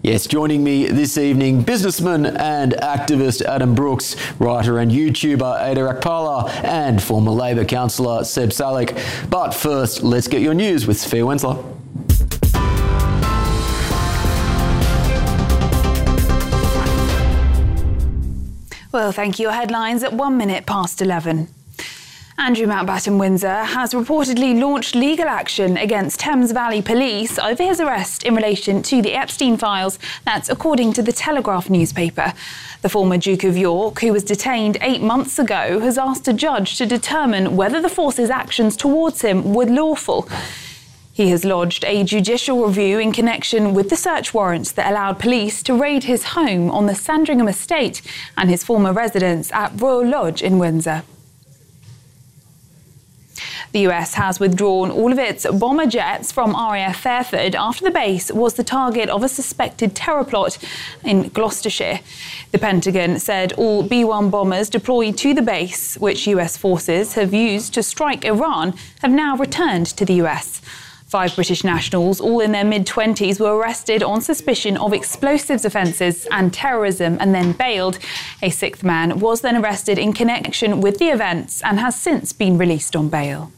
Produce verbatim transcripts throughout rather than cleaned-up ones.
Yes, joining me this evening, businessman and activist Adam Brooks, writer and YouTuber Ada Rakpala, and former Labor councillor Seb Salek. But first, let's get your news with Sophia Wensler. Well, thank you. Your headlines at one minute past eleven. Andrew Mountbatten Windsor has reportedly launched legal action against Thames Valley Police over his arrest in relation to the Epstein files. That's according to the Telegraph newspaper. The former Duke of York, who was detained eight months ago, has asked a judge to determine whether the force's actions towards him were lawful. He has lodged a judicial review in connection with the search warrants that allowed police to raid his home on the Sandringham estate and his former residence at Royal Lodge in Windsor. The U S has withdrawn all of its bomber jets from R A F Fairford after the base was the target of a suspected terror plot in Gloucestershire. The Pentagon said all B one bombers deployed to the base, which U S forces have used to strike Iran, have now returned to the U S. Five British nationals, all in their mid-twenties, were arrested on suspicion of explosives offences and terrorism and then bailed. A sixth man was then arrested in connection with the events and has since been released on bail.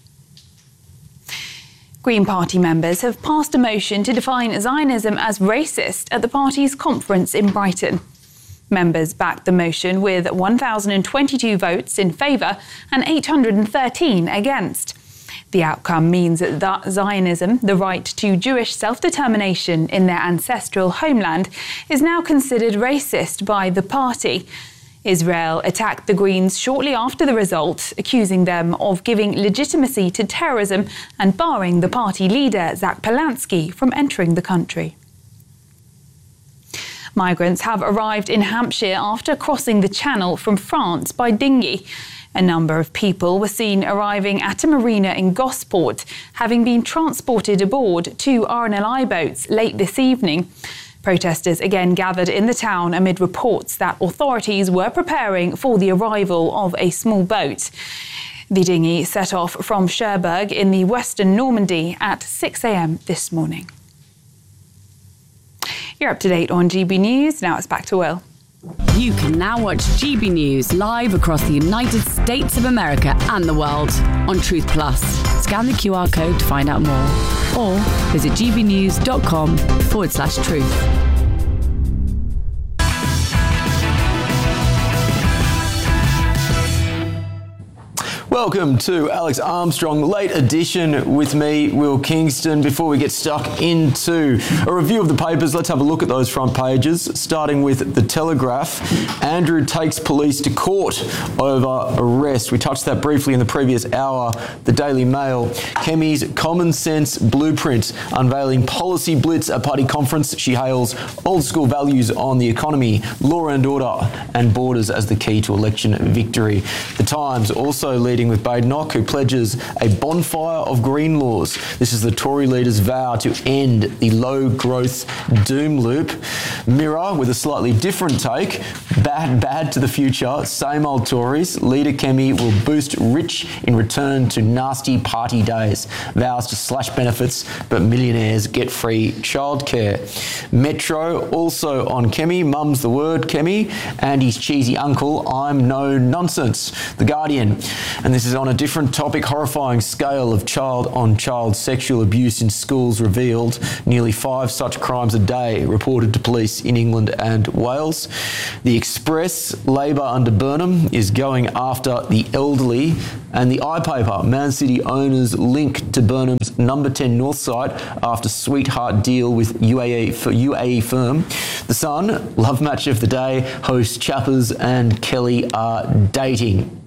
Green Party members have passed a motion to define Zionism as racist at the party's conference in Brighton. Members backed the motion with one thousand twenty-two votes in favour and eight hundred thirteen against. The outcome means that Zionism, the right to Jewish self-determination in their ancestral homeland, is now considered racist by the party. Israel attacked the Greens shortly after the result, accusing them of giving legitimacy to terrorism and barring the party leader, Zach Polanski, from entering the country. Migrants have arrived in Hampshire after crossing the Channel from France by dinghy. A number of people were seen arriving at a marina in Gosport, having been transported aboard two R N L I boats late this evening. Protesters again gathered in the town amid reports that authorities were preparing for the arrival of a small boat. The dinghy set off from Cherbourg in the western Normandy at six a.m. this morning. You're up to date on G B News. Now it's back to Will. You can now watch G B News live across the United States of America and the world on Truth Plus. Scan the Q R code to find out more or visit gbnews.com forward slash truth. Welcome to Alex Armstrong Late Edition with me, Will Kingston. Before we get stuck into a review of the papers, let's have a look at those front pages, starting with The Telegraph. Andrew takes police to court over arrest. We touched that briefly in the previous hour. The Daily Mail. Kemi's common sense blueprint, unveiling policy blitz at party conference. She hails old school values on the economy, law and order, and borders as the key to election victory. The Times also leading with Badenoch, who pledges a bonfire of green laws. This is the Tory leader's vow to end the low-growth doom loop. Mirror, with a slightly different take, bad, bad to the future, same old Tories. Leader Kemi will boost rich in return to nasty party days. Vows to slash benefits, but millionaires get free childcare. Metro, also on Kemi, mum's the word, Kemi, and his cheesy uncle, I'm no nonsense. The Guardian. And this is on a different topic. Horrifying scale of child-on-child sexual abuse in schools revealed. Nearly five such crimes a day reported to police in England and Wales. The Express, Labor under Burnham, is going after the elderly. And the iPaper, Man City owners link to Burnham's number ten North site after sweetheart deal with U A E, for U A E firm. The Sun, love match of the day, hosts Chappers and Kelly are dating.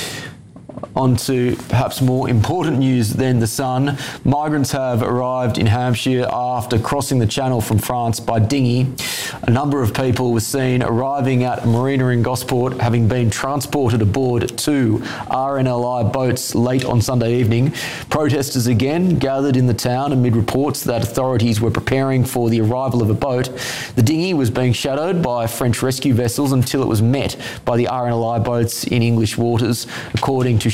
On to perhaps more important news than The Sun. Migrants have arrived in Hampshire after crossing the Channel from France by dinghy. A number of people were seen arriving at a marina in Gosport, having been transported aboard two R N L I boats late on Sunday evening. Protesters again gathered in the town amid reports that authorities were preparing for the arrival of a boat. The dinghy was being shadowed by French rescue vessels until it was met by the R N L I boats in English waters, according to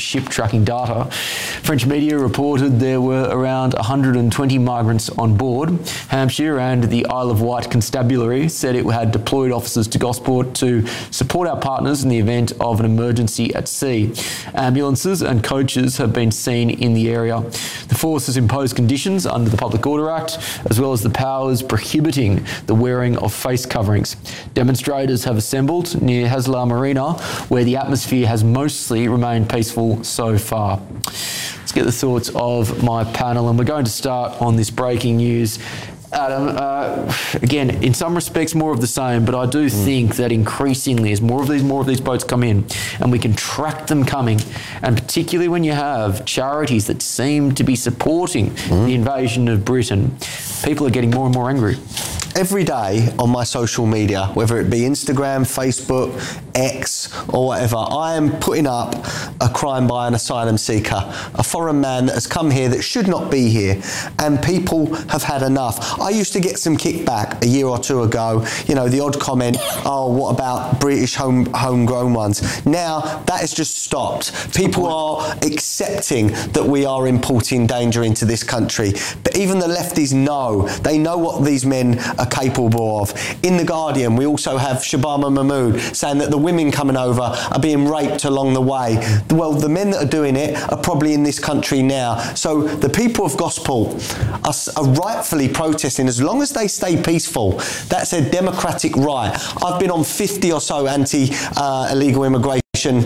ship tracking data. French media reported there were around one hundred twenty migrants on board. Hampshire and the Isle of Wight Constabulary said it had deployed officers to Gosport to support our partners in the event of an emergency at sea. Ambulances and coaches have been seen in the area. The force has imposed conditions under the Public Order Act, as well as the powers prohibiting the wearing of face coverings. Demonstrators have assembled near Haslar Marina, where the atmosphere has mostly remained peaceful so far. Let's get the thoughts of my panel, and we're going to start on this breaking news. Adam, uh, again, in some respects more of the same, but I do mm. think that increasingly as more of these more of these boats come in and we can track them coming, and particularly when you have charities that seem to be supporting mm. the invasion of Britain, people are getting more and more angry. Every day on my social media, whether it be Instagram, Facebook, X or whatever, I am putting up a crime by an asylum seeker, a foreign man that has come here that should not be here, and people have had enough. I used to get some kickback a year or two ago, you know, the odd comment, oh, what about British home homegrown ones? Now that has just stopped. People are accepting that we are importing danger into this country, but even the lefties know, they know what these men are capable of. In The Guardian, we also have Shabana Mahmood saying that the women coming over are being raped along the way. Well, the men that are doing it are probably in this country now. So the people of Gosport are, are rightfully protesting as long as they stay peaceful. That's a democratic right. I've been on fifty or so anti-illegal uh, immigration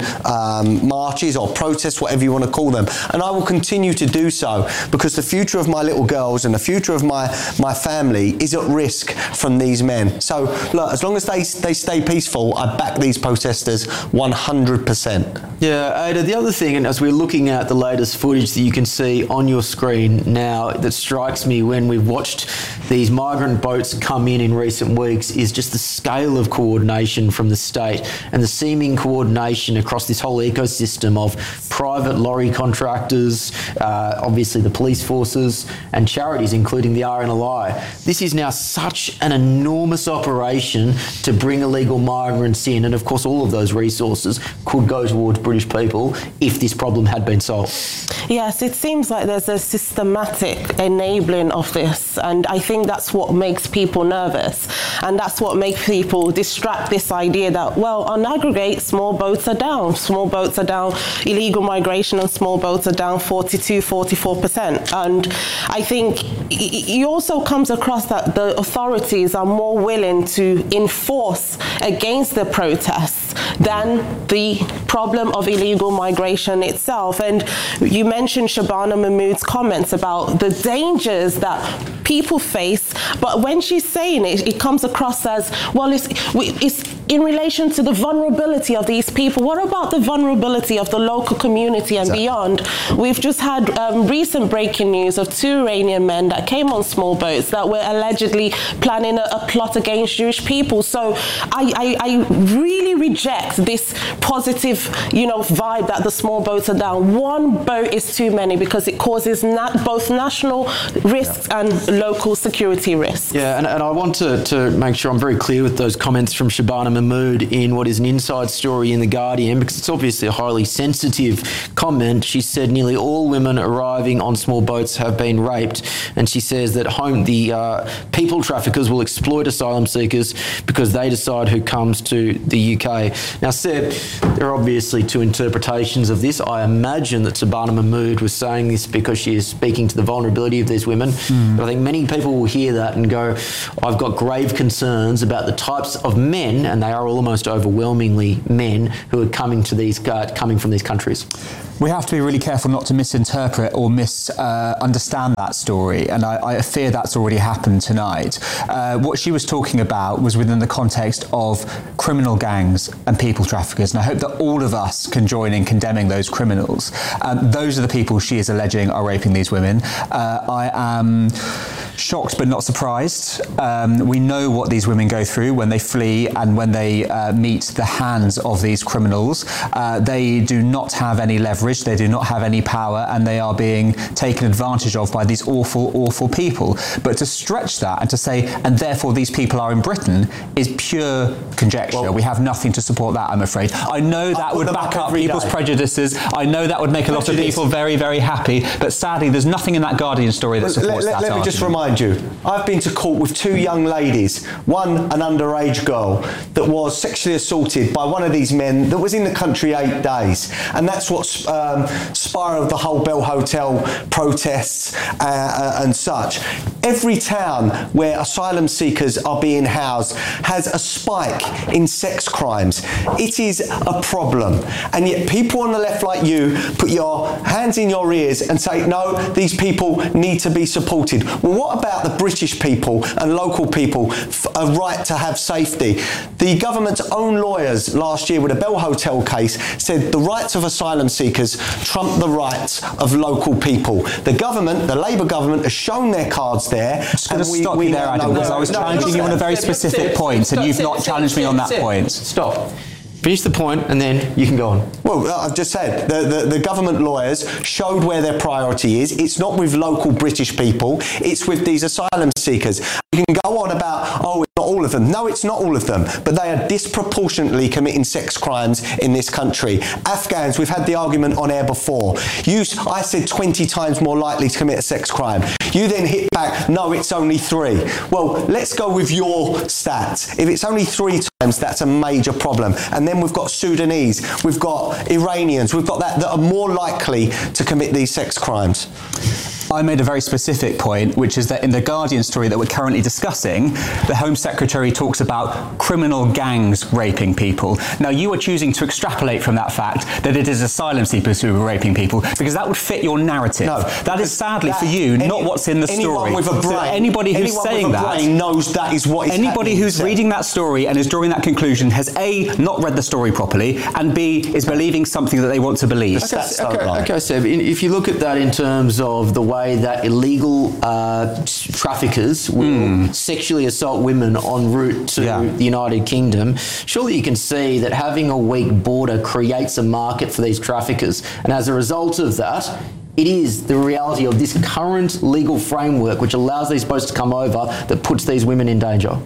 Um, marches or protests, whatever you want to call them, and I will continue to do so, because the future of my little girls and the future of my my family is at risk from these men. So look, as long as they they stay peaceful, I back these protesters one hundred percent. Yeah, Ada, the other thing, and as we're looking at the latest footage that you can see on your screen now, that strikes me when we've watched these migrant boats come in in recent weeks, is just the scale of coordination from the state and the seeming coordination across this whole ecosystem of private lorry contractors, uh, obviously the police forces and charities, including the R N L I. This is now such an enormous operation to bring illegal migrants in, and of course all of those resources could go towards British people if this problem had been solved. Yes, it seems like there's a systematic enabling of this, and I think that's what makes people nervous, and that's what makes people distract this idea that, well, on aggregate, small boats are down. Small boats are down. Illegal migration and small boats are down forty-two, forty-four percent. And I think it also comes across that the authorities are more willing to enforce against the protests than the problem of illegal migration itself. And you mentioned Shabana Mahmood's comments about the dangers that people face, but when she's saying it, it comes across as, well, it's, it's in relation to the vulnerability of these people. What about the vulnerability of the local community and exactly. beyond? We've just had um, recent breaking news of two Iranian men that came on small boats that were allegedly planning a, a plot against Jewish people. So I, I, I really reject this positive, you know, vibe that the small boats are down. One boat is too many because it causes na- both national risks yeah. and local security risks. Yeah, and, and I want to, to make sure I'm very clear with those comments from Shabana Mahmood in what is an inside story in The Guardian, because it's obviously a highly sensitive comment. She said nearly all women arriving on small boats have been raped, and she says that home the uh, people traffickers will exploit asylum seekers because they decide who comes to the U K. Now, Seb, there are obviously two interpretations of this. I imagine that Shabana Mahmood was saying this because she is speaking to the vulnerability of these women, mm. but I think many people will hear that and go, I've got grave concerns about the types of men, and they are almost overwhelmingly men, who are coming to these uh, coming from these countries. We have to be really careful not to misinterpret or misunderstand uh, that story, and I, I fear that's already happened tonight. Uh, what she was talking about was within the context of criminal gangs and people traffickers, and I hope that all of us can join in condemning those criminals. Um, those are the people she is alleging are raping these women. Uh, I am... Shocked but not surprised. Um, we know what these women go through when they flee and when they uh, meet the hands of these criminals. Uh, they do not have any leverage, they do not have any power, and they are being taken advantage of by these awful, awful people. But to stretch that and to say, and therefore these people are in Britain, is pure conjecture. Well, we have nothing to support that, I'm afraid. I know that would back up people's prejudices. I know that would make a lot of people very, very happy. But sadly, there's nothing in that Guardian story that supports let, let, that Let me argument. just remind you, I've been to court with two young ladies, one an underage girl that was sexually assaulted by one of these men that was in the country eight days. And that's what um, spiraled the whole Bell Hotel protests uh, uh, and such. Every town where asylum seekers are being housed has a spike in sex crimes. It is a problem. And yet people on the left like you put your hands in your ears and say, no, these people need to be supported. Well, what about the British people and local people f- a right to have safety? The government's own lawyers last year with a Bell Hotel case said the rights of asylum seekers trump the rights of local people. The government, the Labour government, has shown their cards there. I'm just going to stop you there, Adam, because I was no, challenging no, you on a very Seb, specific Seb, point, Seb, and you've Seb, not Seb, challenged Seb, me on that Seb, point. Stop. Finish the point and then you can go on. Well, I've just said, the, the, the government lawyers showed where their priority is. It's not with local British people, it's with these asylum seekers. You can go on about, oh, it's not all of them. No, it's not all of them, but they are disproportionately committing sex crimes in this country. Afghans, we've had the argument on air before. You, I said twenty times more likely to commit a sex crime. You then hit back, no, it's only three. Well, let's go with your stats. If it's only three times, that's a major problem. And then we've got Sudanese, we've got Iranians, we've got that that are more likely to commit these sex crimes. I made a very specific point, which is that in the Guardian story that we're currently discussing, the Home Secretary talks about criminal gangs raping people. Now, you are choosing to extrapolate from that fact that it is asylum seekers who are raping people, because that would fit your narrative. No, that is sadly that, for you, any, not what's in the anyone story. With a brain, so anybody who's anyone saying with a that brain knows that is what is anybody happening. who's reading that story and is drawing that conclusion has A, not read the story properly, and B, is believing something that they want to believe. Okay, That's okay, not right. okay, Seb, in, if you look at that in terms of the way that illegal uh, traffickers will mm. sexually assault women en route to Yeah. the United Kingdom, surely you can see that having a weak border creates a market for these traffickers. And as a result of that, it is the reality of this current legal framework which allows these boats to come over that puts these women in danger.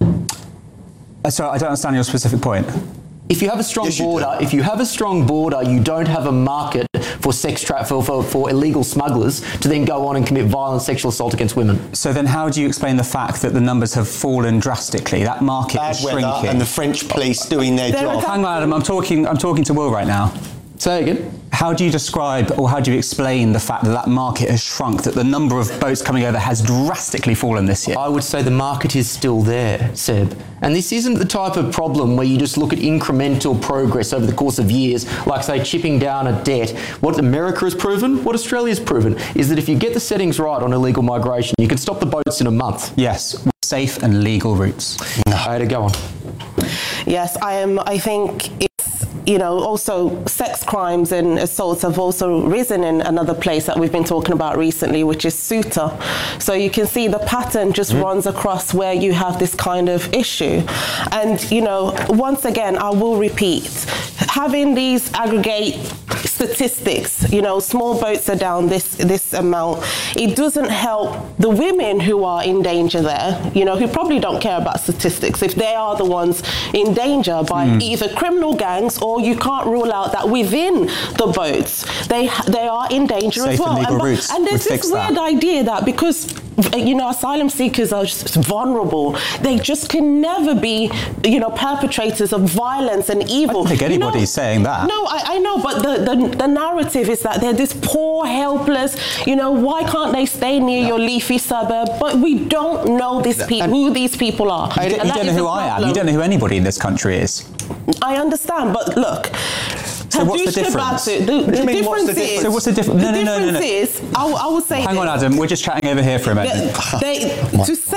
Uh, Sorry, I don't understand your specific point. If you have a strong Yes, you border, if you have a strong border, you don't have a market for sex tra- for, for, for illegal smugglers to then go on and commit violent sexual assault against women. So then how do you explain the fact that the numbers have fallen drastically? That market Bad is weather shrinking. and the French police doing their There job. are- Hang on, Adam, I'm talking, I'm talking to Will right now. Say again. How do you describe or how do you explain the fact that that market has shrunk, that the number of boats coming over has drastically fallen this year? I would say the market is still there, Seb. And this isn't the type of problem where you just look at incremental progress over the course of years, like, say, chipping down a debt. What America has proven, what Australia has proven, is that if you get the settings right on illegal migration, you can stop the boats in a month. Yes, with safe and legal routes. I had to go on. Yes, I am. I think it's, you know, also sex crimes and assaults have also risen in another place that we've been talking about recently, which is Ceuta. So you can see the pattern just mm. runs across where you have this kind of issue. And, you know, once again, I will repeat, having these aggregate statistics, you know, small boats are down this this amount, it doesn't help the women who are in danger there, you know, who probably don't care about statistics if they are the ones in danger by mm. either criminal gangs, or you can't rule out that within the boats they they are in danger Safe as well. And, legal and, routes and there's this weird that. idea that because, you know, asylum seekers are just vulnerable, they just can never be, you know, perpetrators of violence and evil. I don't think anybody's you know, saying that. No, I, I know, but the, the the narrative is that they're this poor, helpless, you know, why can't they stay near no. your leafy suburb? But we don't know this pe- who these people are. I don't, you don't know who I am. You don't know who anybody in this country is. I understand, but look. So what's the difference? The, the, the mean, difference what's the is. So what's the difference? No, the no, no, difference no, no. is, I, I would say. Hang this. on, Adam. We're just chatting over here for a minute. They, they, to say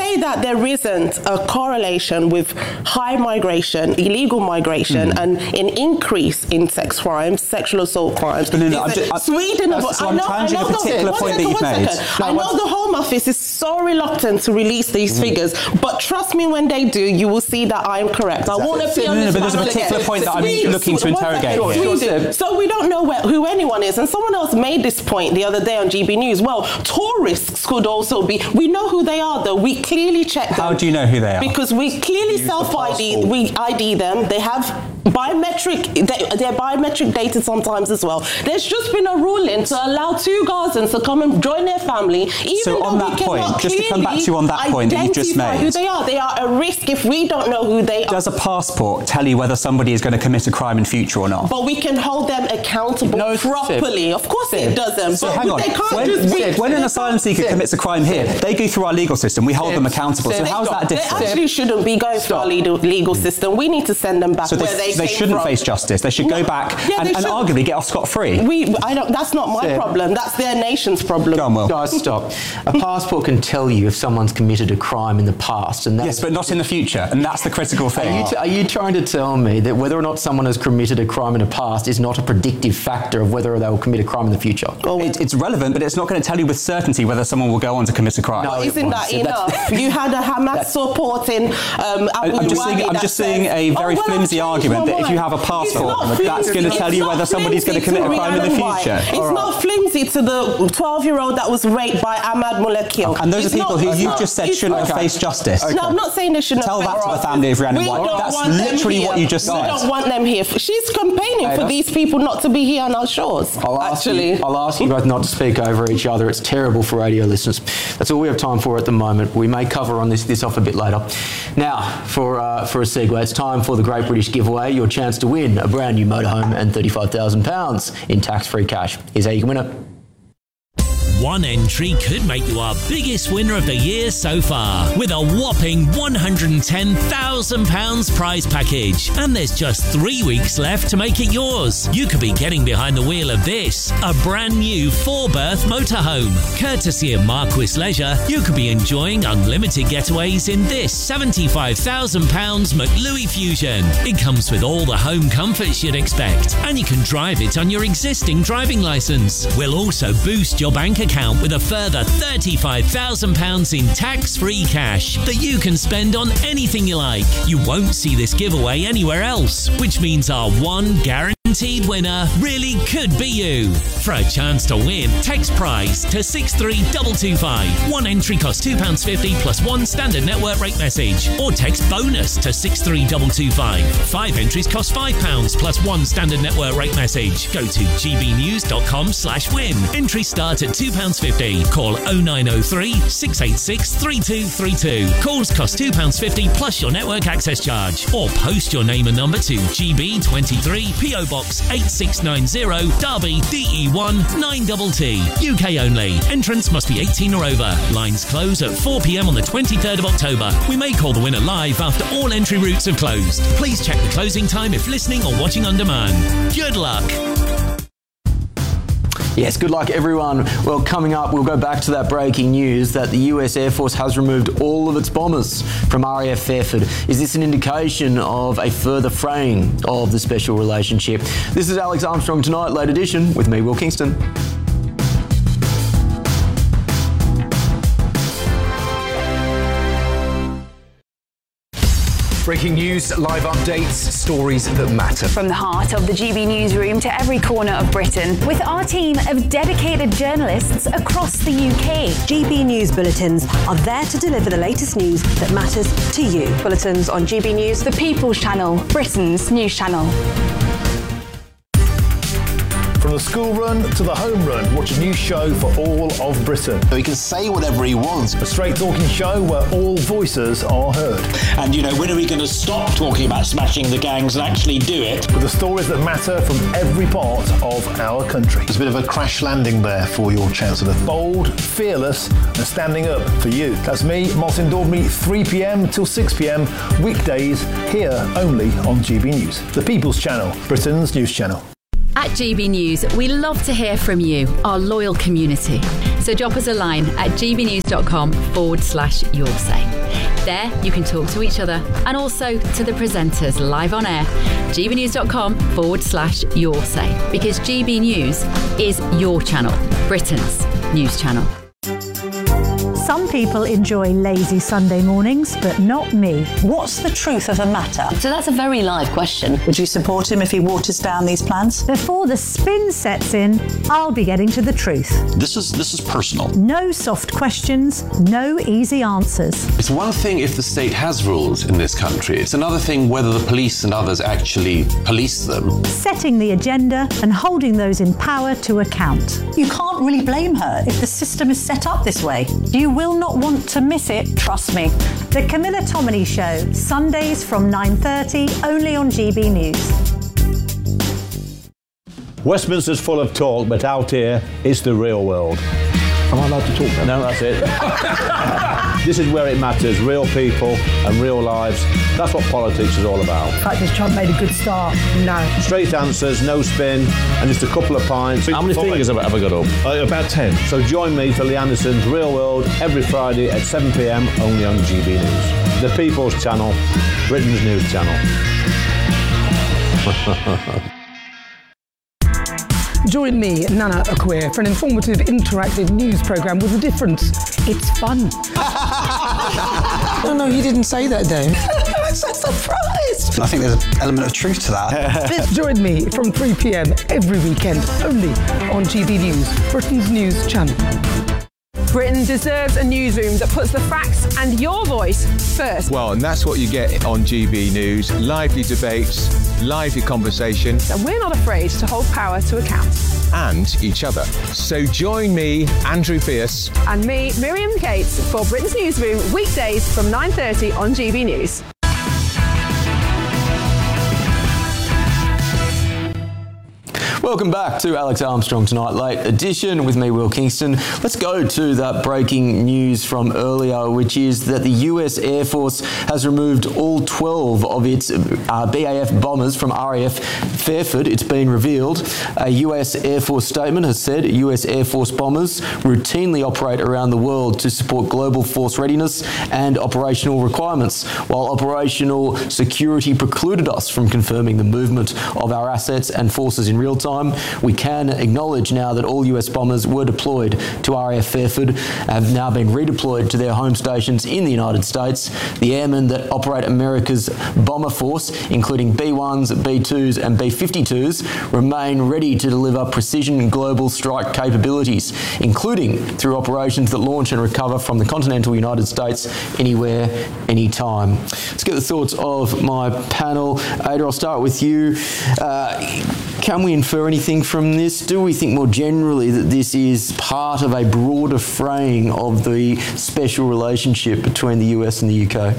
say that there isn't a correlation with high migration, illegal migration, mm. and an increase in sex crimes, sexual assault crimes. But no, no, I'm just, I, Sweden, so I I'm know, challenging I know a particular the, point second, that you've made. No, I know the Home Office is so reluctant to release these mm. figures, but trust me, when they do, you will see that I am correct. Exactly. I want to be no, on no, this but there's a particular point that I'm Sweden, looking to interrogate second, here. So we don't know where, who anyone is, and someone else made this point the other day on G B News. Well, tourists could also be. We know who they are, though. We clearly check them. How do you know who they are? Because we clearly self-I D. We I D them. They have biometric. They, they're biometric dated sometimes as well. There's just been a ruling to allow two Gazans to come and join their family, even so though on that we point, cannot just to come back to you on that point that you just made, who they are. They are a risk if we don't know who they are. Does a passport tell you whether somebody is going to commit a crime in future or not? But we can hold them accountable no, properly. Of course it doesn't. So but hang on. They can't when, just when, when an asylum seeker commits a crime here, they go through our legal system. We hold them accountable. So how is that different? They actually shouldn't be going through our legal, legal system. We need to send them back so they, where they, they came shouldn't from. face justice. They should no. go back yeah, and, and arguably get off scot-free. We, I don't. That's not my problem. That's their nation's problem. Go on, Will. Guys, stop. A passport can tell you if someone's committed a crime in the past, and yes, but not in the future, and that's the critical thing. Are you, t- are you trying to tell me that whether or not someone has committed a crime in the past is not a predictive factor of whether they will commit a crime in the future? Oh, it, it's relevant, but it's not going to tell you with certainty whether someone will go on to commit a crime. No, isn't that enough? You had a Hamas supporting um, Abu I'm just seeing, I'm just seeing a very oh, well, flimsy argument that if you have a passport, that's going to tell you whether somebody's going to commit a crime in the future. It's right. not flimsy to the twelve-year-old that was raped by Ahmad Mulekil. And those it's are people not, who you've not, just said shouldn't okay. have faced justice. Okay. No, I'm not saying they shouldn't Tell have that faced to the family of Rhiannon White. That's literally what you just we said. We don't want them here. She's campaigning hey, for these people not to be here on our shores. I'll actually. Ask you, I'll ask you both not to speak over each other. It's terrible for radio listeners. That's all we have time for at the moment. We may cover on this, this off a bit later. Now, for uh, for a segue, it's time for the Great British Giveaway, your chance to win a brand new motorhome and thirty-five thousand pounds in tax-free cash. Here's how you can win it. One entry could make you our biggest winner of the year so far, with a whopping one hundred ten thousand pounds prize package. And there's just three weeks left to make it yours. You could be getting behind the wheel of this, a brand new four-berth motorhome. Courtesy of Marquis Leisure, you could be enjoying unlimited getaways in this seventy-five thousand pounds McLuey Fusion. It comes with all the home comforts you'd expect, and you can drive it on your existing driving licence. We'll also boost your bank account account with a further thirty-five thousand pounds in tax-free cash that you can spend on anything you like. You won't see this giveaway anywhere else, which means our one guaranteed winner really could be you. For a chance to win, text prize to six three two two five. One entry costs two pounds fifty plus one standard network rate message, or text bonus to six three two two five. Five entries cost five pounds plus one standard network rate message. Go to gbnews.com slash win. Entries start at two pounds fifty. Call oh nine oh three, six eight six, three two three two. Calls cost two pounds fifty plus your network access charge. Or post your name and number to G B twenty-three, P O Box eight six nine zero, Derby, D E one nine T T. U K only. Entrance must be eighteen or over. Lines close at four p.m. on the twenty-third of October. We may call the winner live after all entry routes have closed. Please check the closing time if listening or watching on demand. Good luck. Yes, good luck everyone. Well, coming up, we'll go back to that breaking news that the U S Air Force has removed all of its bombers from R A F Fairford. Is this an indication of a further fraying of the special relationship? This is Alex Armstrong Tonight, late edition, with me, Will Kingston. Breaking news, live updates, stories that matter. From the heart of the G B newsroom to every corner of Britain, with our team of dedicated journalists across the U K. G B News Bulletins are there to deliver the latest news that matters to you. Bulletins on G B News, the People's Channel, Britain's news channel. From the school run to the home run, watch a new show for all of Britain. He can say whatever he wants. A straight talking show where all voices are heard. And, you know, when are we going to stop talking about smashing the gangs and actually do it? With the stories that matter from every part of our country. There's a bit of a crash landing there for your Chancellor. Bold, fearless and standing up for you. That's me, Martin Daubney, three p.m. till six p.m. weekdays here only on G B News. The People's Channel, Britain's news channel. At G B News, we love to hear from you, our loyal community. So So drop us a line at gbnews.com forward slash your say. There you can talk to each other and also to the presenters live on air. gbnews.com forward slash your say. Because G B News is your channel, Britain's news channel. Some people enjoy lazy Sunday mornings, but not me. What's the truth of the matter? So that's a very live question. Would you support him if he waters down these plans? Before the spin sets in, I'll be getting to the truth. This is this is personal. No soft questions, no easy answers. It's one thing if the state has rules in this country. It's another thing whether the police and others actually police them. Setting the agenda and holding those in power to account. You can't really blame her if the system is set up this way. You will not want to miss it, trust me. The Camilla Tominey Show, Sundays from nine thirty, only on G B News. Westminster's full of talk, but out here, it's the real world. Am I allowed to talk now? No, that's it. This is where it matters, real people and real lives. That's what politics is all about. In fact, has Trump made a good start? No. Straight answers, no spin, and just a couple of pints. How many fingers have I ever got up? Uh, about ten. So join me for Lee Anderson's Real World every Friday at seven p m only on G B News. The People's Channel, Britain's news channel. Join me, Nana Akweer, for an informative, interactive news programme with a difference. It's fun. Oh no, he didn't say that, Dave. I'm so surprised. I think there's an element of truth to that. Join me from three p m every weekend, only on G B News, Britain's news channel. Britain deserves a newsroom that puts the facts and your voice first. Well, and that's what you get on G B News. Lively debates, lively conversation. And we're not afraid to hold power to account. And each other. So join me, Andrew Pierce. And me, Miriam Cates, for Britain's Newsroom, weekdays from nine thirty on G B News. Welcome back to Alex Armstrong Tonight Late Edition with me, Will Kingston. Let's go to that breaking news from earlier, which is that the U S Air Force has removed all twelve of its uh, B A F bombers from R A F Fairford. It's been revealed. A U S Air Force statement has said U S Air Force bombers routinely operate around the world to support global force readiness and operational requirements, while operational security precluded us from confirming the movement of our assets and forces in real time. We can acknowledge now that all U S bombers were deployed to R A F Fairford have now been redeployed to their home stations in the United States. The airmen that operate America's bomber force, including B ones, B twos and B fifty-twos, remain ready to deliver precision global strike capabilities, including through operations that launch and recover from the continental United States anywhere, anytime. Let's get the thoughts of my panel. Ada, I'll start with you. Uh, can we infer anything from this? Do we think more generally that this is part of a broader fraying of the special relationship between the U S and the U K?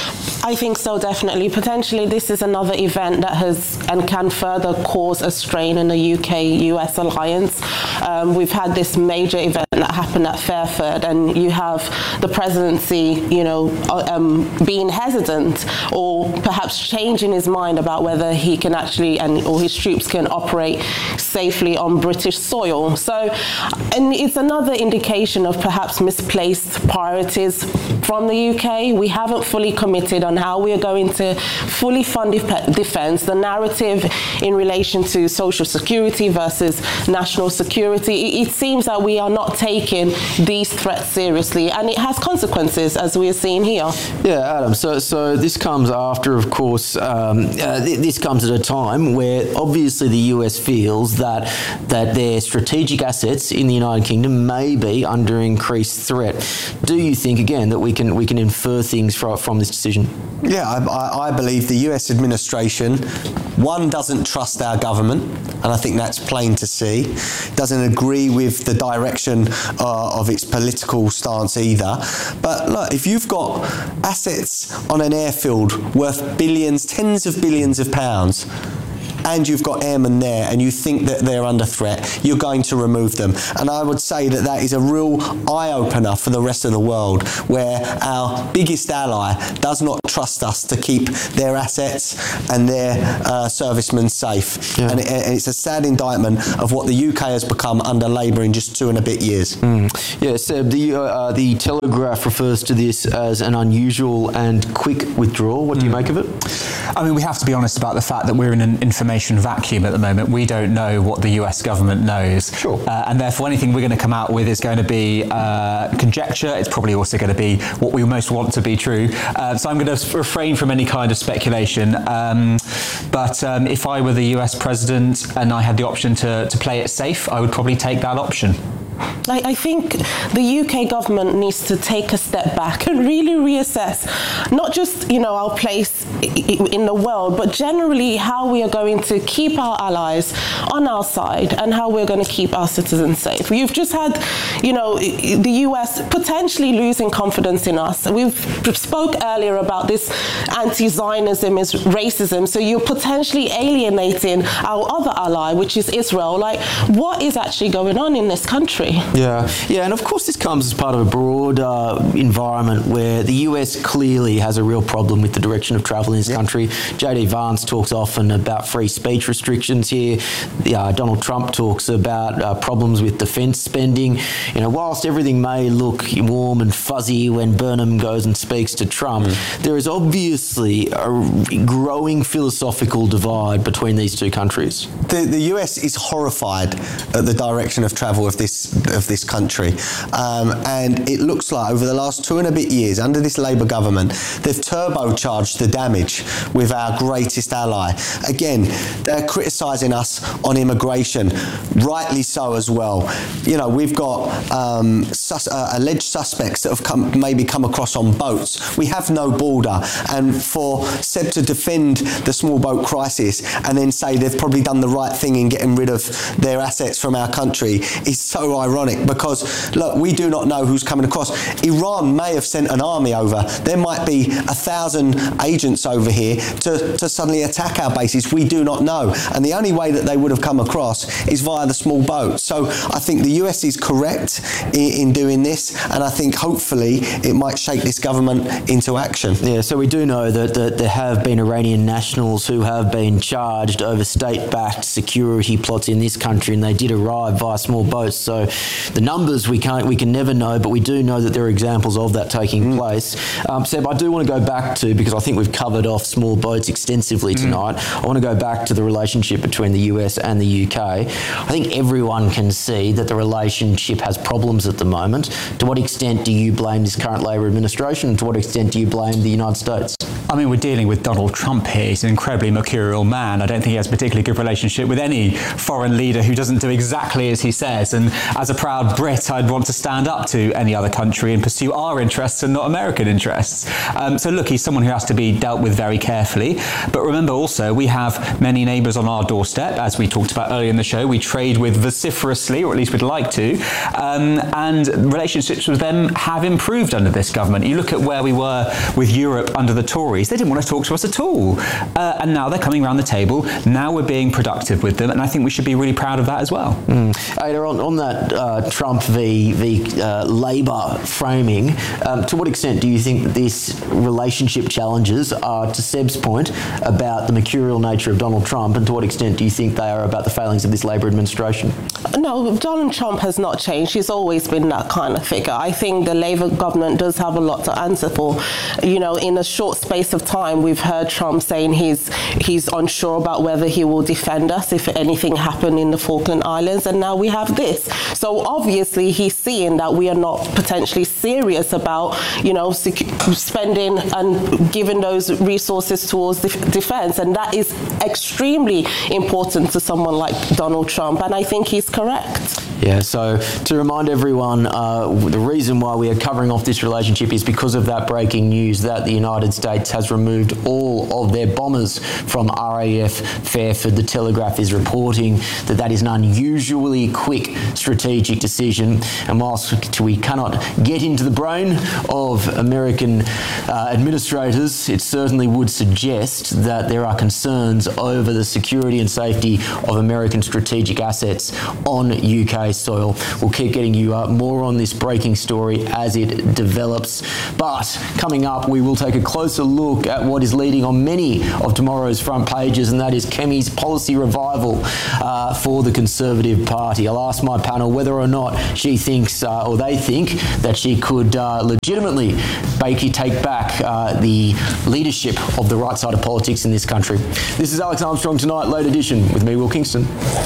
I think so, definitely. Potentially, this is another event that has and can further cause a strain in the U K U S alliance. Um, we've had this major event that happened at Fairford, and you have the presidency, you know, um, being hesitant or perhaps changing his mind about whether he can actually and or his troops can operate safely on British soil. So, and it's another indication of perhaps misplaced priorities from the U K. We haven't fully committed on how we are going to fully fund def- defence. The narrative in relation to social security versus national security, it, it seems that we are not taking these threats seriously, and it has consequences, as we are seeing here. Yeah, Adam, so so this comes after, of course, um, uh, th- this comes at a time where obviously the U S feels that that their strategic assets in the United Kingdom may be under increased threat. Do you think, again, that we can we can infer things from, from this decision? Yeah, I, I believe the U S administration, one, doesn't trust our government, and I think that's plain to see, doesn't agree with the direction uh, of its political stance either. But look, if you've got assets on an airfield worth billions, tens of billions of pounds, and you've got airmen there and you think that they're under threat, you're going to remove them. And I would say that that is a real eye-opener for the rest of the world, where our biggest ally does not trust us to keep their assets and their uh, servicemen safe. Yeah. And, it, and it's a sad indictment of what the U K has become under Labour in just two and a bit years. Mm. Yeah, Seb, the, uh, the Telegraph refers to this as an unusual and quick withdrawal. What do you mm. make of it? I mean, we have to be honest about the fact that we're in an information vacuum at the moment. We don't know what the U S government knows. Sure. Uh, and therefore, anything we're going to come out with is going to be uh, conjecture. It's probably also going to be what we most want to be true. Uh, so I'm going to refrain from any kind of speculation. Um, but um, if I were the U S president and I had the option to, to play it safe, I would probably take that option. I, I think the U K government needs to take a step back and really reassess not just, you know, our place in the world, but generally how we are going to keep our allies on our side and how we're going to keep our citizens safe. We've just had, you know, the U S potentially losing confidence in us. We've spoke earlier about this anti-Zionism is racism, so you're potentially alienating our other ally, which is Israel. Like, what is actually going on in this country? Yeah, yeah, and of course this comes as part of a broad uh, environment where the U S clearly has a real problem with the direction of travel in this yep. country. J D Vance talks often about free speech restrictions here. The, uh, Donald Trump talks about uh, problems with defence spending. You know, whilst everything may look warm and fuzzy when Burnham goes and speaks to Trump, mm. there is obviously a growing philosophical divide between these two countries. The, the U S is horrified at the direction of travel of this of this country, um, and it looks like over the last two and a bit years under this Labour government they've turbocharged the damage with our greatest ally. Again, they're criticising us on immigration, rightly so as well. You know, we've got um, sus- uh, alleged suspects that have come, maybe come across on boats. We have no border, and for Seb to defend the small boat crisis and then say they've probably done the right thing in getting rid of their assets from our country is so ironic, because look, we do not know who's coming across. Iran may have sent an army over. There might be a thousand agents over here to, to suddenly attack our bases. We do not know, and the only way that they would have come across is via the small boat. So I think the U S is correct in, in doing this, and I think hopefully it might shake this government into action. Yeah, so we do know that, that there have been Iranian nationals who have been charged over state-backed security plots in this country, and they did arrive via small boats. So the numbers we can't, we can never know, but we do know that there are examples of that taking mm. place. Um, Seb, I do want to go back to, because I think we've covered off small boats extensively tonight, mm. I want to go back to the relationship between the U S and the U K. I think everyone can see that the relationship has problems at the moment. To what extent do you blame this current Labor administration, and to what extent do you blame the United States? I mean, we're dealing with Donald Trump here. He's an incredibly mercurial man. I don't think he has a particularly good relationship with any foreign leader who doesn't do exactly as he says. And as a proud Brit, I'd want to stand up to any other country and pursue our interests and not American interests. Um, so look, he's someone who has to be dealt with very carefully. But remember also, we have many neighbours on our doorstep. As we talked about earlier in the show, we trade with vociferously, or at least we'd like to. Um, and relationships with them have improved under this government. You look at where we were with Europe under the Tories. They didn't want to talk to us at all. Uh, and now they're coming around the table. Now we're being productive with them. And I think we should be really proud of that as well. Mm. Ada, on, on that uh, Trump v, v uh, Labour framing, um, to what extent do you think that these relationship challenges are, to Seb's point, about the mercurial nature of Donald Trump, and to what extent do you think they are about the failings of this Labour administration? No, Donald Trump has not changed. He's always been that kind of figure. I think the Labour government does have a lot to answer for. You know, in a short space of time, we've heard Trump saying he's he's unsure about whether he will defend us if anything happened in the Falkland Islands, and now we have this. So obviously he's seeing that we are not potentially serious about, you know, sec- spending and giving those resources towards def- defence, and that is extremely important to someone like Donald Trump, and I think he's correct. Yeah, so to remind everyone, uh, the reason why we are covering off this relationship is because of that breaking news that the United States has removed all of their bombers from R A F Fairford. The Telegraph is reporting that that is an unusually quick strategic decision, and whilst we cannot get into the brain of American uh, administrators, it certainly would suggest that there are concerns over the security and safety of American strategic assets on U K soil. We'll keep getting you uh, more on this breaking story as it develops. But coming up, we will take a closer look at what is leading on many of tomorrow's front pages, and that is Kemi's policy revival uh, for the Conservative Party. I'll ask my panel whether or not she thinks, uh, or they think, that she could uh, legitimately Bakey take back uh, the leadership of the right side of politics in this country. This is Alex Armstrong Tonight, late edition, with me, Will Kingston.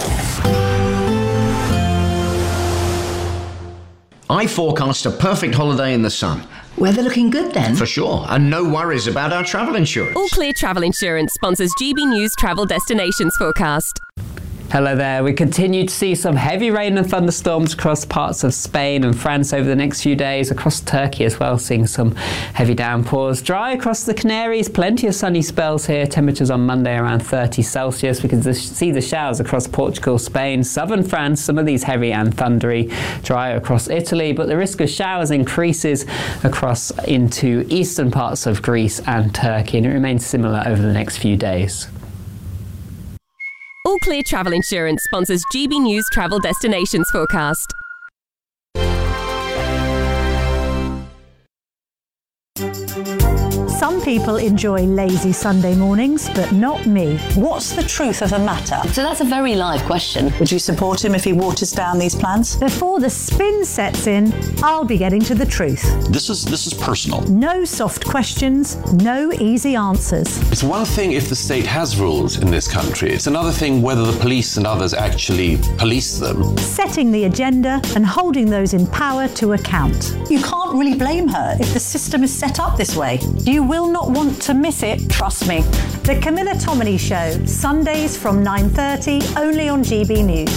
I forecast a perfect holiday in the sun. Weather looking good then? For sure, and no worries about our travel insurance. All Clear Travel Insurance sponsors G B News Travel Destinations Forecast. Hello there. We continue to see some heavy rain and thunderstorms across parts of Spain and France over the next few days, across Turkey as well, seeing some heavy downpours. Dry across the Canaries, plenty of sunny spells here. Temperatures on Monday around thirty Celsius. We can see the showers across Portugal, Spain, southern France, some of these heavy and thundery. Dry across Italy, but the risk of showers increases across into eastern parts of Greece and Turkey, and it remains similar over the next few days. All Clear Travel Insurance sponsors G B News Travel Destinations Forecast. Some people enjoy lazy Sunday mornings, but not me. What's the truth of the matter? So that's a very live question. Would you support him if he waters down these plans? Before the spin sets in, I'll be getting to the truth. This is this is personal. No soft questions, no easy answers. It's one thing if the state has rules in this country. It's another thing whether the police and others actually police them. Setting the agenda and holding those in power to account. You can't really blame her if the system is set up this way. You will not want to miss it, trust me. The Camilla Tominey Show, Sundays from nine thirty, only on G B News.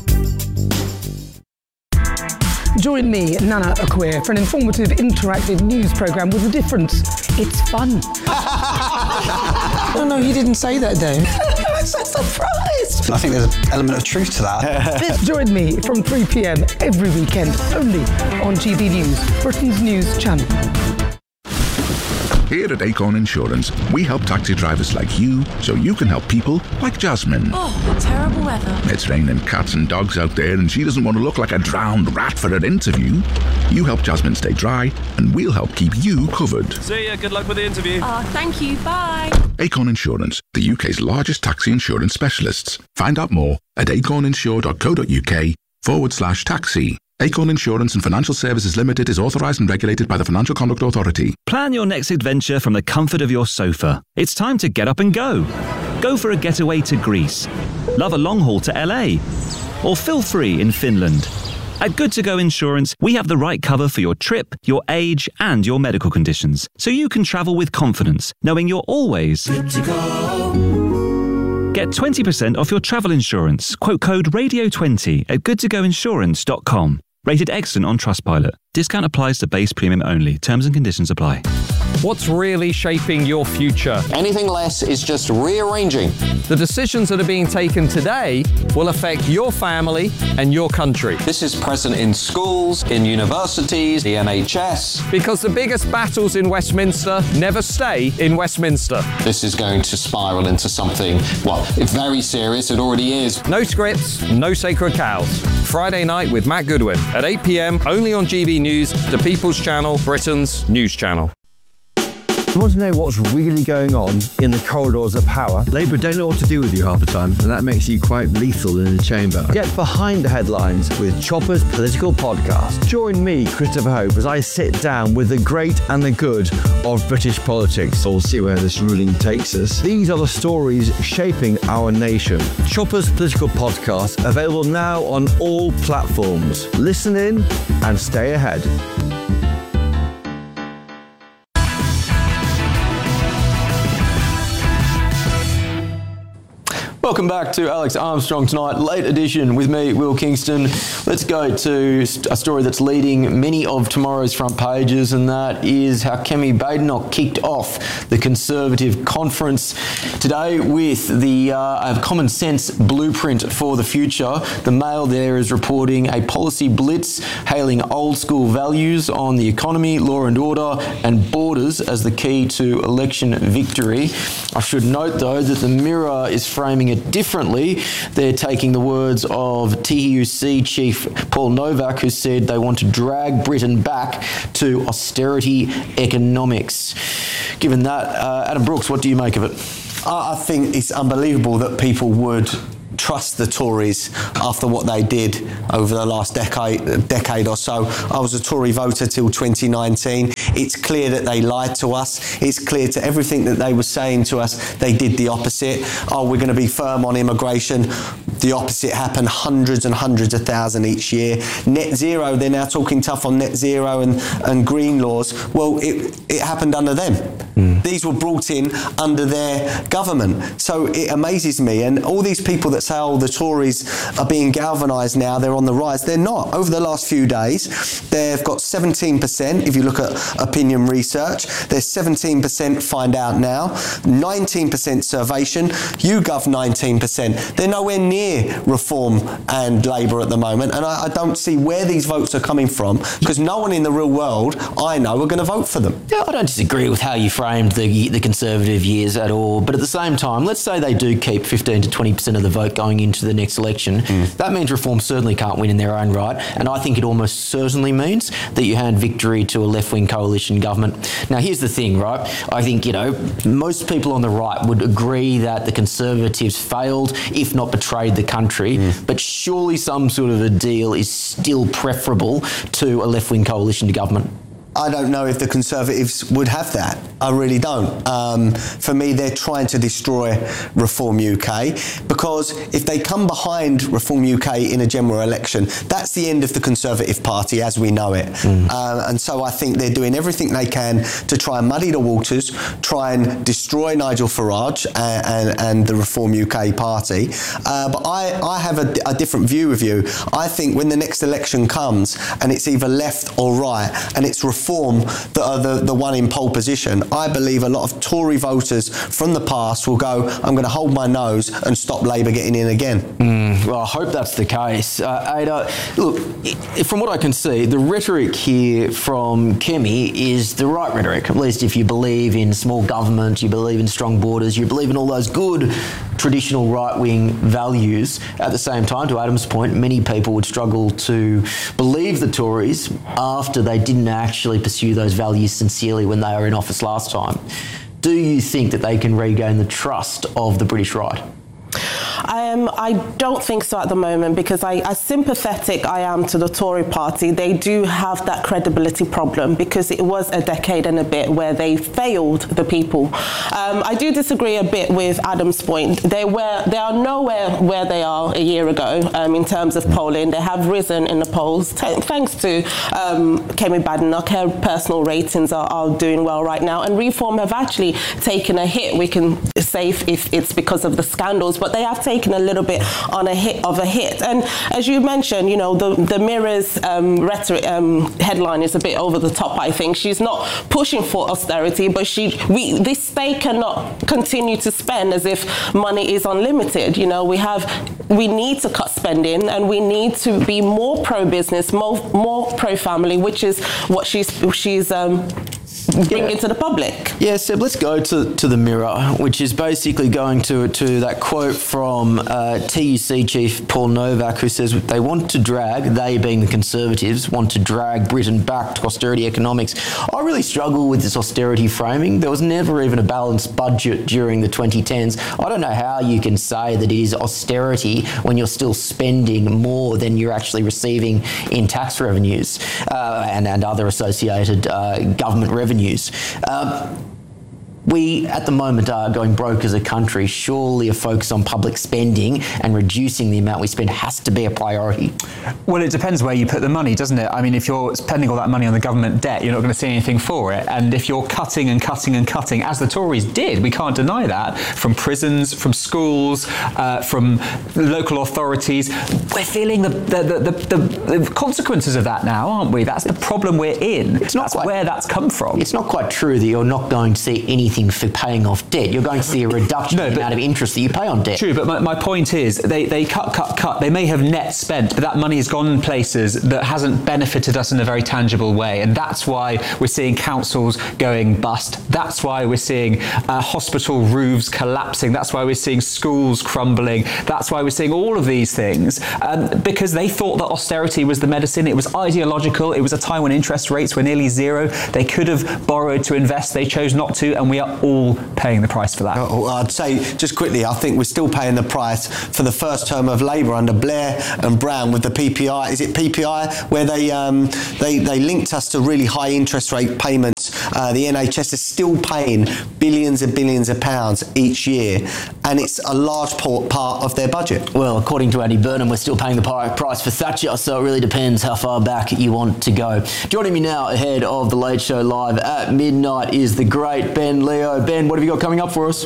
Join me, Nana Acquia, for an informative, interactive news programme with a difference. It's fun. No, no, he didn't say that, though. I'm so surprised. I think there's an element of truth to that. Join me from three p m every weekend, only on G B News, Britain's news channel. Here at Acorn Insurance, we help taxi drivers like you so you can help people like Jasmine. Oh, terrible weather. It's raining cats and dogs out there and she doesn't want to look like a drowned rat for her interview. You help Jasmine stay dry and we'll help keep you covered. See ya, good luck with the interview. Oh, thank you, bye. Acorn Insurance, the U K's largest taxi insurance specialists. Find out more at acorninsure.co.uk forward slash taxi. Acorn Insurance and Financial Services Limited is authorised and regulated by the Financial Conduct Authority. Plan your next adventure from the comfort of your sofa. It's time to get up and go. Go for a getaway to Greece. Love a long haul to L A. Or feel free in Finland. At Good To Go Insurance, we have the right cover for your trip, your age, and your medical conditions, so you can travel with confidence, knowing you're always good to go. Get twenty percent off your travel insurance. Quote code radio twenty at good to go insurance dot com. Rated excellent on Trustpilot. Discount applies to base premium only. Terms and conditions apply. What's really shaping your future? Anything less is just rearranging. The decisions that are being taken today will affect your family and your country. This is present in schools, in universities, the N H S. Because the biggest battles in Westminster never stay in Westminster. This is going to spiral into something, well, very serious. It already is. No scripts, no sacred cows. Friday night with Matt Goodwin at eight p m, only on G B News, the People's Channel, Britain's news channel. You want to know what's really going on in the corridors of power? Labour don't know what to do with you half the time, and that makes you quite lethal in the chamber. Get behind the headlines with Chopper's Political Podcast. Join me, Christopher Hope, as I sit down with the great and the good of British politics. We'll see where this ruling takes us. These are the stories shaping our nation. Chopper's Political Podcast, available now on all platforms. Listen in and stay ahead. Welcome back to Alex Armstrong Tonight, late edition with me, Will Kingston. Let's go to a story that's leading many of tomorrow's front pages, and that is how Kemi Badenoch kicked off the Conservative conference today with the uh, Common Sense Blueprint for the Future. The Mail there is reporting a policy blitz hailing old school values on the economy, law and order and borders as the key to election victory. I should note though that the Mirror is framing it differently. They're taking the words of T U C chief Paul Novak, who said they want to drag Britain back to austerity economics. Given that, uh, Adam Brooks, what do you make of it? I think it's unbelievable that people would trust the Tories after what they did over the last decade decade or so. I was a Tory voter till twenty nineteen. It's clear that they lied to us. It's clear to everything that they were saying to us, they did the opposite. Oh, we're going to be firm on immigration. The opposite happened, hundreds and hundreds of thousands each year. Net zero, they're now talking tough on net zero and, and green laws. Well, it, it happened under them. Mm. These were brought in under their government. So it amazes me. And all these people that say, oh, the Tories are being galvanised now, they're on the rise. They're not. Over the last few days, they've got seventeen percent. If you look at opinion research, there's seventeen percent find out now, nineteen percent Survation, YouGov nineteen percent. They're nowhere near Reform and Labour at the moment, and I, I don't see where these votes are coming from, because no one in the real world I know are going to vote for them. Yeah, I don't disagree with how you framed the, the Conservative years at all, but at the same time, let's say they do keep fifteen to twenty percent of the vote going into the next election. Mm. That means Reform certainly can't win in their own right, and I think it almost certainly means that you hand victory to a left-wing coalition government. Now, here's the thing, right? I think, you know, most people on the right would agree that the Conservatives failed, if not betrayed the country, mm. but surely some sort of a deal is still preferable to a left-wing coalition government. I don't know if the Conservatives would have that. I really don't. Um, for me, they're trying to destroy Reform U K, because if they come behind Reform U K in a general election, that's the end of the Conservative Party as we know it. Mm. Uh, and so I think they're doing everything they can to try and muddy the waters, try and destroy Nigel Farage and, and, and the Reform U K Party. Uh, but I, I have a, a different view of you. I think when the next election comes and it's either left or right, and it's Reform Reform that are the, the one in pole position, I believe a lot of Tory voters from the past will go, I'm going to hold my nose and stop Labour getting in again. Mm, well, I hope that's the case. Uh, Ada, look, from what I can see, the rhetoric here from Kemi is the right rhetoric, at least if you believe in small government, you believe in strong borders, you believe in all those good traditional right-wing values. At the same time, to Adam's point, many people would struggle to believe the Tories after they didn't actually pursue those values sincerely when they were in office last time. Do you think that they can regain the trust of the British right? Um, I don't think so at the moment, because I, as sympathetic I am to the Tory party, they do have that credibility problem, because it was a decade and a bit where they failed the people. Um, I do disagree a bit with Adam's point. They were they are nowhere where they are a year ago um, in terms of polling. They have risen in the polls t- thanks to um, Kemi Badenoch. Her personal ratings are, are doing well right now, and Reform have actually taken a hit. We can say if, if it's because of the scandals, but they have taken a little bit on a hit of a hit. And as you mentioned, you know, the, the Mirror's um, rhetoric um, headline is a bit over the top, I think. She's not pushing for austerity, but she we this state cannot continue to spend as if money is unlimited. You know, we have we need to cut spending, and we need to be more pro-business, more, more pro-family, which is what she's she's um, bringing yeah. to the public. Yeah, Seb, let's go to, to the Mirror, which is basically going to to that quote from uh, T U C chief Paul Novak, who says they want to drag, they being the Conservatives, want to drag Britain back to austerity economics. I really struggle with this austerity framing. There was never even a balanced budget during the twenty tens. I don't know how you can say that it is austerity when you're still spending more than you're actually receiving in tax revenues uh, and, and other associated uh, government revenues. Um, we at the moment are going broke as a country. Surely a focus on public spending and reducing the amount we spend has to be a priority. Well, it depends where you put the money, doesn't it? I mean, if you're spending all that money on the government debt, you're not going to see anything for it. And if you're cutting and cutting and cutting, as the Tories did, we can't deny that, from prisons, from schools, uh, from local authorities, we're feeling the the, the, the, the consequences of that now, aren't we? That's the problem we're in. It's not that's quite, where that's come from. It's not quite true that you're not going to see anything for paying off debt. You're going to see a reduction no, in the amount of interest that you pay on debt. True, but my, my point is they, they cut, cut, cut. They may have net spent, but that money has gone in places that hasn't benefited us in a very tangible way. And that's why we're seeing councils going bust. That's why we're seeing uh, hospital roofs collapsing. That's why we're seeing schools crumbling. That's why we're seeing all of these things, um, because they thought that austerity was the medicine. It was ideological. It was a time when interest rates were nearly zero. They could have borrowed to invest. They chose not to, and we are all paying the price for that. Oh, I'd say, just quickly, I think we're still paying the price for the first term of Labour under Blair and Brown with the P P I. Is it P P I? Where they um, they, they linked us to really high interest rate payments. Uh, the N H S is still paying billions and billions of pounds each year, and it's a large part of their budget. Well, according to Andy Burnham, we're still paying the price for Thatcher, so it really depends how far back you want to go. Joining me now ahead of the Late Show Live at midnight is the great Ben Leo. Ben, what have you got coming up for us?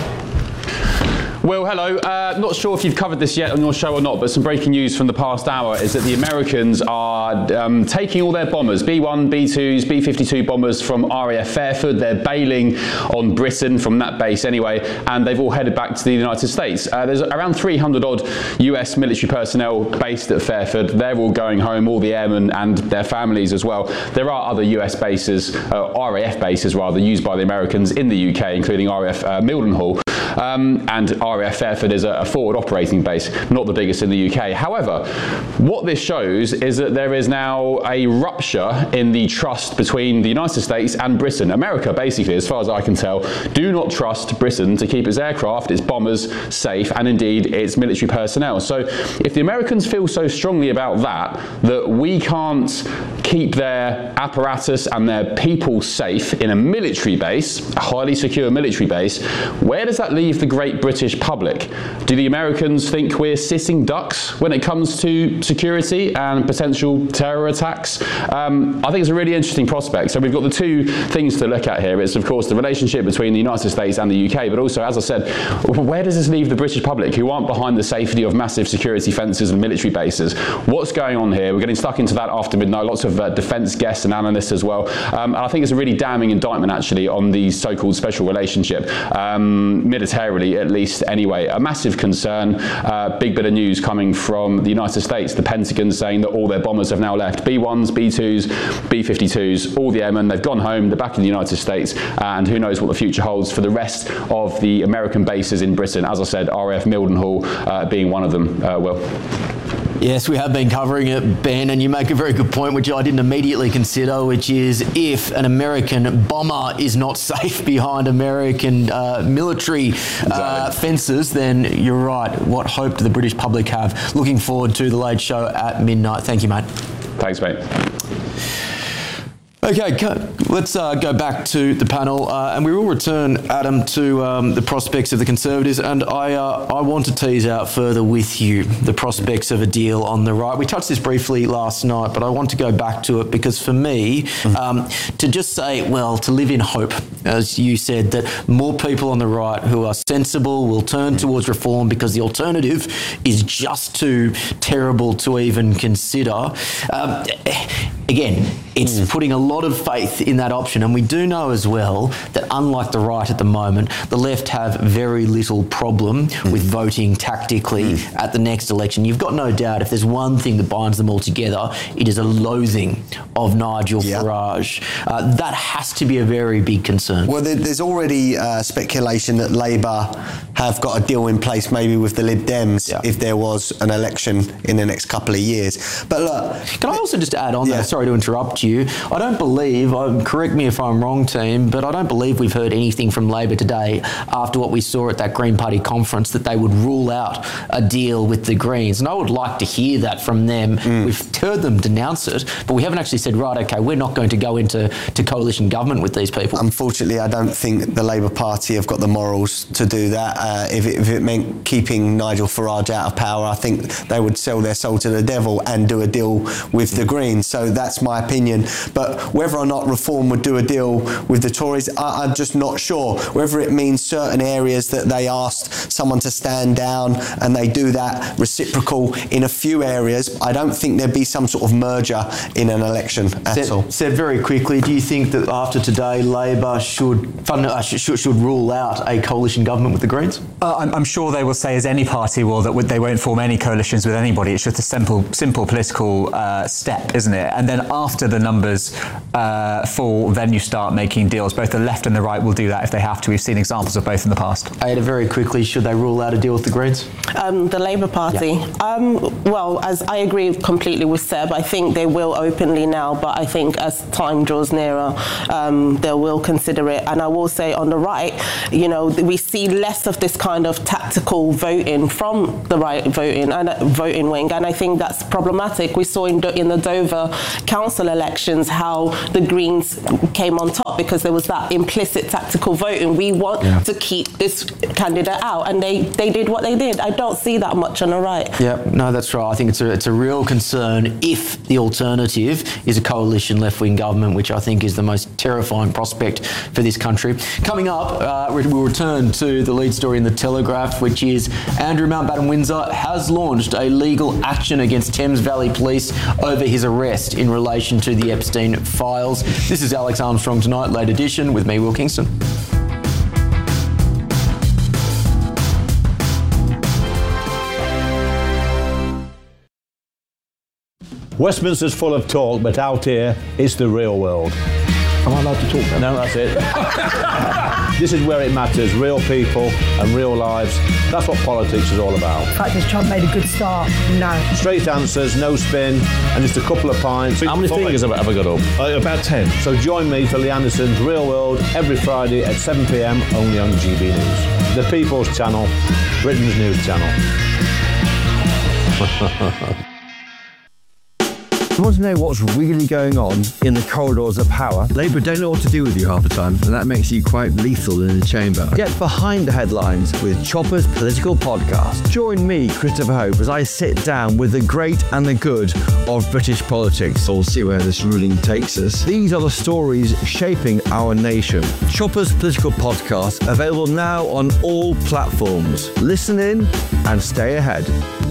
Well, hello. Uh, not sure if you've covered this yet on your show or not, but some breaking news from the past hour is that the Americans are um, taking all their bombers, B one, B twos, B fifty-two bombers from R A F Fairford. They're bailing on Britain from that base anyway, and they've all headed back to the United States. Uh, there's around three hundred odd U S military personnel based at Fairford. They're all going home, all the airmen and their families as well. There are other U S bases, uh, R A F bases rather, used by the Americans in the U K, including R A F uh, Mildenhall. Um, and R A F Fairford is a, a forward operating base, not the biggest in the U K. However, what this shows is that there is now a rupture in the trust between the United States and Britain. America, basically, as far as I can tell, do not trust Britain to keep its aircraft, its bombers safe, and indeed its military personnel. So if the Americans feel so strongly about that, that we can't keep their apparatus and their people safe in a military base, a highly secure military base, where does that leave the great British public? Do the Americans think we're sitting ducks when it comes to security and potential terror attacks? Um, I think it's a really interesting prospect. So we've got the two things to look at here. It's, of course, the relationship between the United States and the U K, but also, as I said, where does this leave the British public who aren't behind the safety of massive security fences and military bases? What's going on here? We're getting stuck into that after midnight. Lots of uh, defence guests and analysts as well. Um, and I think it's a really damning indictment, actually, on the so-called special relationship, um, militarily at least anyway. A massive concern. Uh, big bit of news coming from the United States. The Pentagon saying that all their bombers have now left. B ones, B twos, B fifty-twos, all the airmen, they've gone home, they're back in the United States, and who knows what the future holds for the rest of the American bases in Britain. As I said, R A F Mildenhall uh, being one of them. Uh, Will. Yes, we have been covering it, Ben, and you make a very good point, which I didn't immediately consider, which is if an American bomber is not safe behind American uh, military uh, fences, then you're right. What hope do the British public have? Looking forward to the Late Show at midnight. Thank you, mate. Thanks, mate. Okay, let's uh, go back to the panel, uh, and we will return, Adam, to um, the prospects of the Conservatives, and I uh, I want to tease out further with you the prospects of a deal on the right. We touched this briefly last night, but I want to go back to it because for me, um, to just say, well, to live in hope, as you said, that more people on the right who are sensible will turn towards reform because the alternative is just too terrible to even consider. Um, again, it's mm. putting a lot of faith in that option, and we do know as well that unlike the right at the moment, the left have very little problem mm. with voting tactically mm. at the next election. You've got no doubt if there's one thing that binds them all together, it is a loathing of Nigel yeah. Farage. Uh, that has to be a very big concern. Well, there, there's already uh, speculation that Labour have got a deal in place maybe with the Lib Dems yeah. if there was an election in the next couple of years. But look... Can I also just add on yeah. that? Sorry, sorry to interrupt you. I don't believe, um, correct me if I'm wrong, team, but I don't believe we've heard anything from Labor today after what we saw at that Green Party conference that they would rule out a deal with the Greens. And I would like to hear that from them. Mm. We've heard them denounce it, but we haven't actually said, right, okay, we're not going to go into to coalition government with these people. Unfortunately, I don't think the Labour Party have got the morals to do that. Uh, if, it, if it meant keeping Nigel Farage out of power, I think they would sell their soul to the devil and do a deal with the Greens. So that's my opinion. But whether or not Reform would do a deal with the Tories, I, I'm just not sure. Whether it means certain areas that they asked someone to stand down and they do that reciprocal in a few areas, I don't think there'd be some sort of merger in an election at said, all. Said very quickly, do you think that after today Labor should, fund, uh, should, should rule out a coalition government with the Greens? Uh, I'm, I'm sure they will say, as any party will, that they won't form any coalitions with anybody. It's just a simple, simple political uh, step, isn't it? And then after the numbers uh, fall, then you start making deals. Both the left and the right will do that if they have to. We've seen examples of both in the past. Ada, very quickly, should they rule out a deal with the Greens? Um, the Labour Party? Yeah. Um, well, as I agree completely with Seb, I think they will openly now, but I think as time draws nearer, um, they will consider it. And I will say on the right, you know, we see less of this kind of tactical voting from the right voting and uh, voting wing, and I think that's problematic. We saw in, in the Dover council elections how the Greens came on top because there was that implicit tactical voting. We want yeah. to keep this candidate out, and they, they did what they did. I don't see that much on the right. Yeah, no, that's right. I think it's a, it's a real concern if the alternative is a coalition left-wing government, which I think is the most terrifying prospect for this country. Coming up, uh, we'll return to the lead story in the Telegraph, which is Andrew Mountbatten Windsor has launched a legal action against Thames Valley Police over his arrest in relation to the Epstein files. This is Alex Armstrong Tonight, late edition, with me, Will Kingston. Westminster's full of talk, but out here, it's the real world. Am I allowed to talk then? No, that's it. This is where it matters, real people and real lives. That's what politics is all about. In fact, has Trump made a good start? No. Straight answers, no spin, and just a couple of pints. How many Five. fingers have I ever got up? Uh, about ten. So join me for Lee Anderson's Real World every Friday at seven p m only on G B News. The People's Channel, Britain's news channel. You want to know what's really going on in the corridors of power? Labour don't know what to do with you half the time, and that makes you quite lethal in the chamber. Get behind the headlines with Chopper's political podcast. Join me, Christopher Hope, as I sit down with the great and the good of British politics. We'll see where this ruling takes us. These are the stories shaping our nation. Chopper's political podcast, available now on all platforms. Listen in and stay ahead.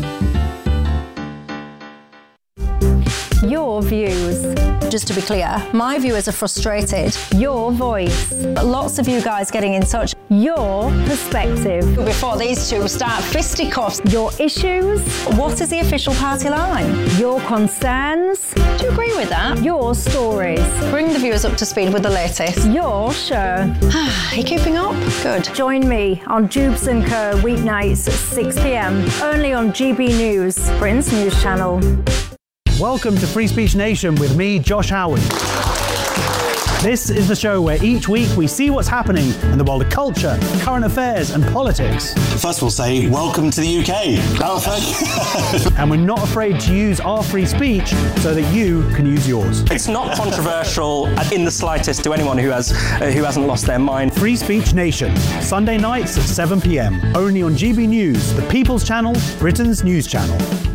Your views. Just to be clear, my viewers are frustrated. Your voice. Lots of you guys getting in touch. Your perspective. Before these two start fisticuffs. Your issues. What is the official party line? Your concerns. Do you agree with that? Your stories. Bring the viewers up to speed with the latest. Your show. Are you keeping up? Good. Join me on Jubes and Co weeknights at six p m only on G B News, Britain's news channel. Welcome to Free Speech Nation with me, Josh Howard. This is the show where each week we see what's happening in the world of culture, current affairs and politics. First we'll say, welcome to the U K. Oh, thank you. And we're not afraid to use our free speech so that you can use yours. It's not controversial in the slightest to anyone who has uh, who hasn't lost their mind. Free Speech Nation, Sunday nights at seven p m only on G B News, the People's Channel, Britain's news channel.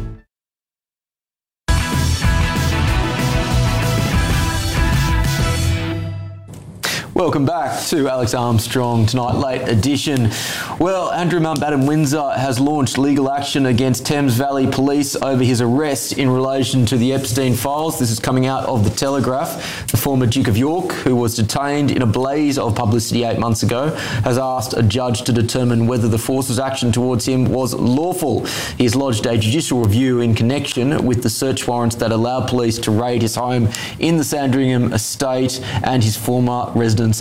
Welcome back to Alex Armstrong Tonight, late edition. Well, Andrew Mountbatten Windsor has launched legal action against Thames Valley Police over his arrest in relation to the Epstein files. This is coming out of the Telegraph. The former Duke of York, who was detained in a blaze of publicity eight months ago, has asked a judge to determine whether the force's action towards him was lawful. He has lodged a judicial review in connection with the search warrants that allowed police to raid his home in the Sandringham estate and his former residence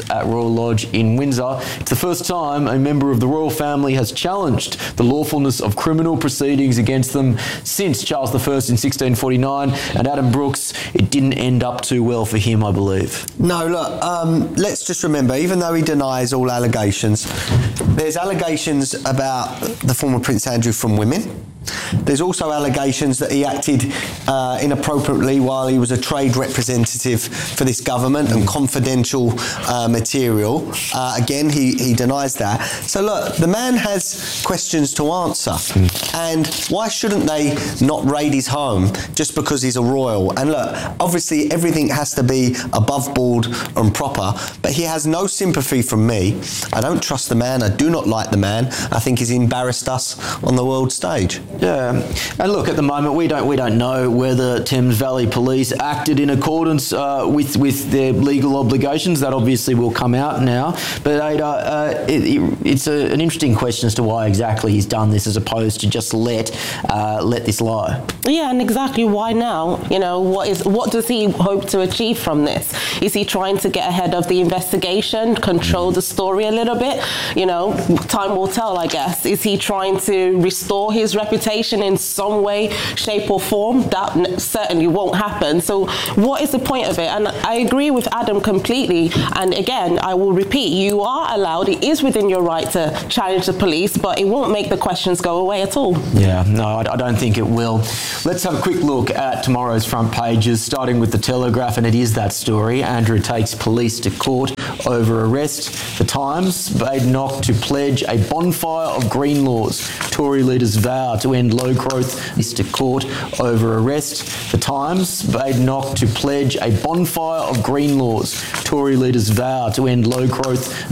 at Royal Lodge in Windsor. It's the first time a member of the royal family has challenged the lawfulness of criminal proceedings against them since Charles the First in sixteen forty-nine, and Adam Brooks, it didn't end up too well for him, I believe. No, look, um, let's just remember, even though he denies all allegations, there's allegations about the former Prince Andrew from women. There's also allegations that he acted uh, inappropriately while he was a trade representative for this government and confidential uh, material. Uh, again, he, he denies that. So look, the man has questions to answer. Mm. And why shouldn't they not raid his home just because he's a royal? And look, obviously everything has to be above board and proper, but he has no sympathy from me. I don't trust the man. I do not like the man. I think he's embarrassed us on the world stage. Yeah, and look, at the moment we don't we don't know whether Thames Valley Police acted in accordance uh, with with their legal obligations. That obviously will come out now. But Ada, uh, it, it, it's a, an interesting question as to why exactly he's done this, as opposed to just let uh, let this lie. Yeah, and exactly why now? You know, what is what does he hope to achieve from this? Is he trying to get ahead of the investigation, control the story a little bit? You know, time will tell, I guess. Is he trying to restore his reputation in some way, shape or form? That certainly won't happen. So what is the point of it? And I agree with Adam completely. And again, I will repeat, you are allowed, it is within your right to challenge the police, but it won't make the questions go away at all. Yeah, no, I don't think it will. Let's have a quick look at tomorrow's front pages, starting with the Telegraph, and it is that story. Andrew takes police to court over arrest. The Times, Badenoch to pledge a bonfire of green laws. Tory leaders vow to end low growth. Is to court over arrest. The Times, Badenoch to pledge a bonfire of green laws. Tory leaders vow to end low growth